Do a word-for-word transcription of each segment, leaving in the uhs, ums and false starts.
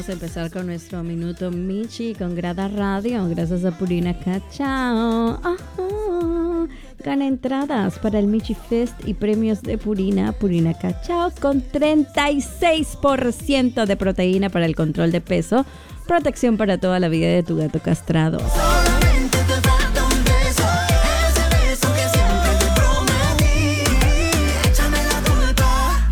vamos a empezar con nuestro Minuto Michi con Grada Radio, gracias a Purina Cachao. Ajá. Gana entradas para el Michi Fest y premios de Purina, Purina Cachao, con treinta y seis por ciento de proteína para el control de peso, protección para toda la vida de tu gato castrado. Solamente te falta un beso, ese beso que siempre te prometí. Échame la culpa.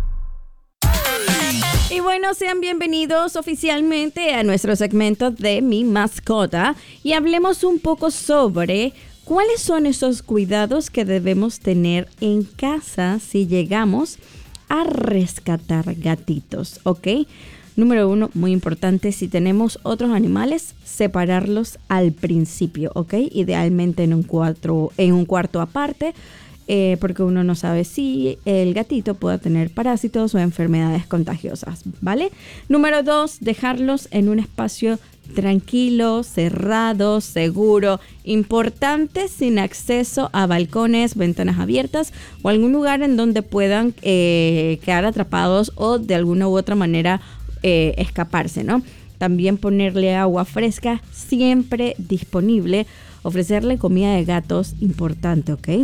Y bueno, sean bienvenidos oficialmente a nuestro segmento de Mi Mascota y hablemos un poco sobre cuáles son esos cuidados que debemos tener en casa si llegamos a rescatar gatitos, ¿ok? Número uno, muy importante, si tenemos otros animales, separarlos al principio, ¿ok? Idealmente en un cuarto, en un cuarto aparte, eh, porque uno no sabe si el gatito pueda tener parásitos o enfermedades contagiosas, ¿vale? Número dos, dejarlos en un espacio tranquilo, cerrado, seguro, importante, sin acceso a balcones, ventanas abiertas o algún lugar en donde puedan eh, quedar atrapados o de alguna u otra manera eh, escaparse, ¿no? También ponerle agua fresca siempre disponible, ofrecerle comida de gatos, importante, ¿ok?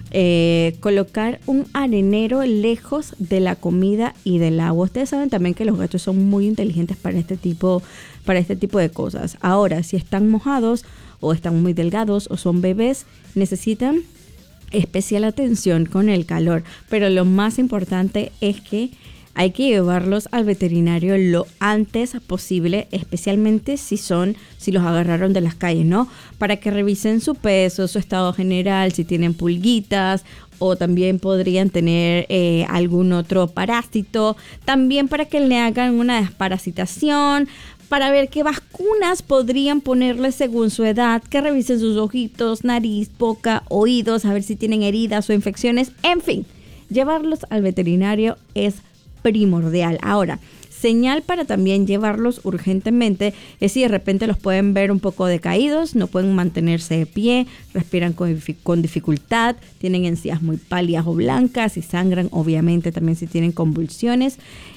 Eh, colocar un arenero lejos de la comida y del agua. Ustedes saben también que los gatos son muy inteligentes para este tipo, para este tipo de cosas. Ahora, si están mojados o están muy delgados o son bebés, necesitan especial atención con el calor. Pero lo más importante es que hay que llevarlos al veterinario lo antes posible, especialmente si son, si los agarraron de las calles, ¿no? Para que revisen su peso, su estado general, si tienen pulguitas o también podrían tener eh, algún otro parásito. También para que le hagan una desparasitación, para ver qué vacunas podrían ponerle según su edad, que revisen sus ojitos, nariz, boca, oídos, a ver si tienen heridas o infecciones. En fin, llevarlos al veterinario es primordial. Ahora, señal para también llevarlos urgentemente es si de repente los pueden ver un poco decaídos, no pueden mantenerse de pie, respiran con, con dificultad, tienen encías muy pálidas o blancas y sangran, obviamente también si tienen convulsiones.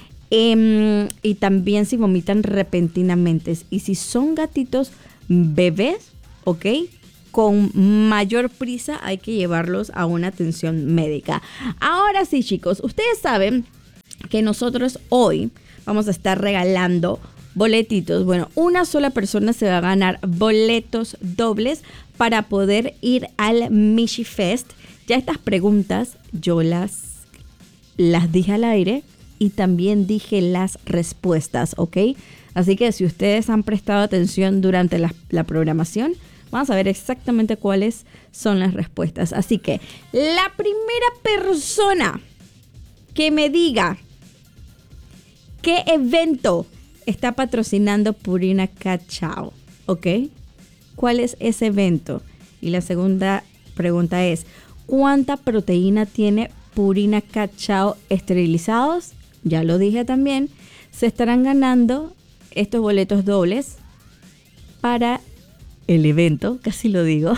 Eh, y también si vomitan repentinamente. Y si son gatitos bebés, ¿ok? Con mayor prisa hay que llevarlos a una atención médica. Ahora sí, chicos, ustedes saben que nosotros hoy vamos a estar regalando boletitos. Bueno, una sola persona se va a ganar boletos dobles para poder ir al Michi Fest. Ya estas preguntas yo las, las dije al aire y también dije las respuestas, ¿ok? Así que si ustedes han prestado atención durante la, la programación, vamos a ver exactamente cuáles son las respuestas. Así que la primera persona que me diga qué evento está patrocinando Purina Cachao, ¿ok? ¿Cuál es ese evento? Y la segunda pregunta es, ¿cuánta proteína tiene Purina Cachao esterilizados? Ya lo dije también. Se estarán ganando estos boletos dobles para el evento, casi lo digo.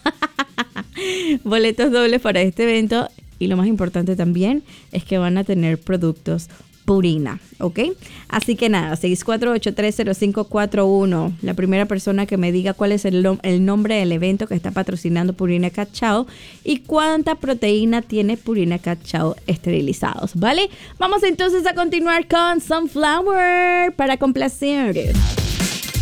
Boletos dobles para este evento. Y lo más importante también es que van a tener productos Purina, ¿ok? Así que nada, seis cuatro ocho tres cero cinco cuatro uno. La primera persona que me diga cuál es el, el nombre del evento que está patrocinando Purina Cachao y cuánta proteína tiene Purina Cachao esterilizados, ¿vale? Vamos entonces a continuar con Sunflower para complacer.